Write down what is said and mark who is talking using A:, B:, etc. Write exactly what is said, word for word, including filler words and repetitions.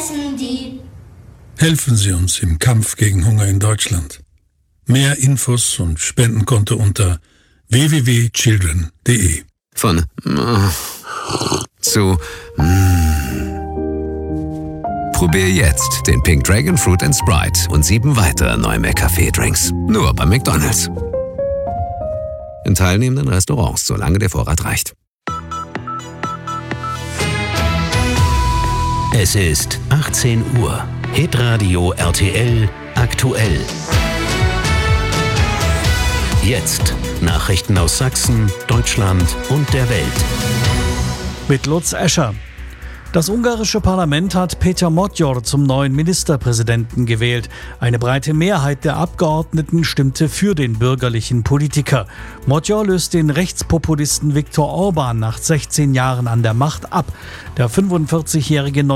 A: essen die.
B: Helfen Sie uns im Kampf gegen Hunger in Deutschland. Mehr Infos und Spendenkonto unter w w w punkt children punkt d e.
C: Von äh, zu mm. Probier jetzt den Pink Dragon Fruit and Sprite und sieben weitere neue McCafé-Drinks. Nur bei McDonald's. In teilnehmenden Restaurants, solange der Vorrat reicht.
D: Es ist achtzehn Uhr. Hitradio R T L aktuell. Jetzt Nachrichten aus Sachsen, Deutschland und der Welt.
E: Mit Lutz Escher. Das ungarische Parlament hat Péter Magyar zum neuen Ministerpräsidenten gewählt. Eine breite Mehrheit der Abgeordneten stimmte für den bürgerlichen Politiker. Magyar löst den Rechtspopulisten Viktor Orbán nach sechzehn Jahren an der Macht ab. Der fünfundvierzigjährige